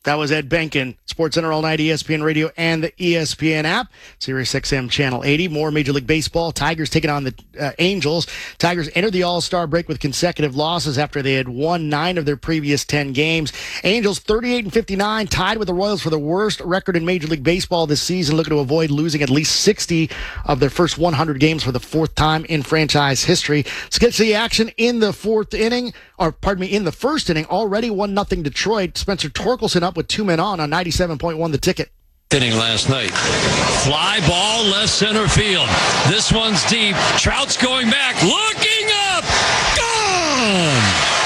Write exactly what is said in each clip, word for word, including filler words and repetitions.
That was Ed Benkin, SportsCenter all night, E S P N Radio and the E S P N app, Sirius X M Channel eighty. More Major League Baseball. Tigers taking on the uh, Angels. Tigers entered the All-Star break with consecutive losses after they had won nine of their previous ten games. Angels thirty-eight and fifty-nine, tied with the Royals for the worst record in Major League Baseball this season, looking to avoid losing at least sixty of their first one hundred games for the fourth time in franchise history. Let's get to the action in the fourth inning, or pardon me, in the first inning. Already one nothing Detroit. Spencer Torkelson up with two men on on ninety-seven point one The Ticket. Inning last night. Fly ball left center field. This one's deep. Trout's going back. Looking up. Gone.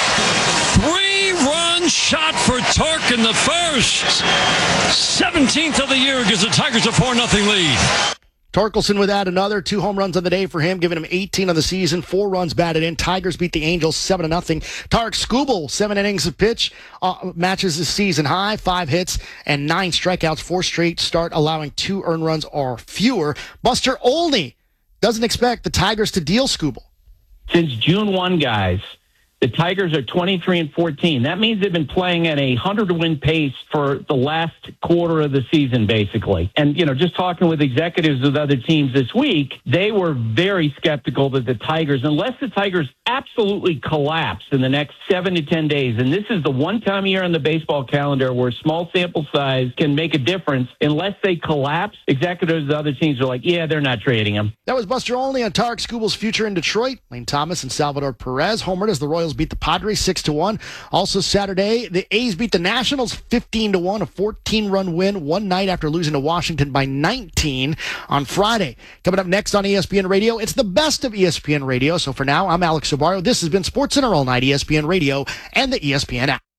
Three-run shot for Tork in the first. seventeenth of the year gives the Tigers a four nothing lead. Torkelson would add another two home runs on the day for him, giving him eighteen on the season, four runs batted in. Tigers beat the Angels seven to nothing. Tarek Skubal, seven innings of pitch, uh, matches the season high, five hits and nine strikeouts, four straight start, allowing two earned runs or fewer. Buster Olney doesn't expect the Tigers to deal Skubal. Since June first, guys, the Tigers are twenty-three and fourteen. That means they've been playing at a hundred-win pace for the last quarter of the season, basically. And, you know, just talking with executives of other teams this week, they were very skeptical that the Tigers, unless the Tigers absolutely collapse in the next seven to ten days, and this is the one time a year on the baseball calendar where small sample size can make a difference, unless they collapse, executives of the other teams are like, yeah, they're not trading him. That was Buster Olney on Tarek Skubal's future in Detroit. Lane Thomas and Salvador Perez homered as the Royals beat the Padres six to one. Also Saturday, the A's beat the Nationals fifteen to one, a fourteen-run win one night after losing to Washington by nineteen on Friday. Coming up next on E S P N Radio, it's the best of E S P N Radio. So for now, I'm Alex Sabario. This has been SportsCenter all night, E S P N Radio and the E S P N app.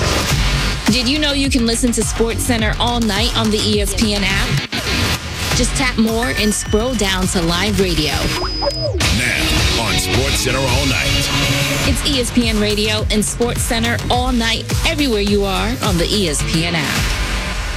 Did you know you can listen to SportsCenter all night on the E S P N app? Just tap more and scroll down to live radio. Now on SportsCenter all night. It's E S P N Radio and SportsCenter all night, everywhere you are on the E S P N app.